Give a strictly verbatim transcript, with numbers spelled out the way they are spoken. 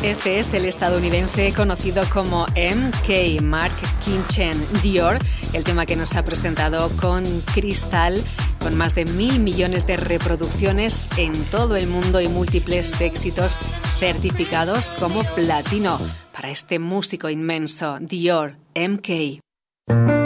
Este es el estadounidense conocido como M K, Mark Kinchen, Dior, el tema que nos ha presentado con Cristal, con más de mil millones de reproducciones en todo el mundo y múltiples éxitos certificados como platino para este músico inmenso, Dior, M K.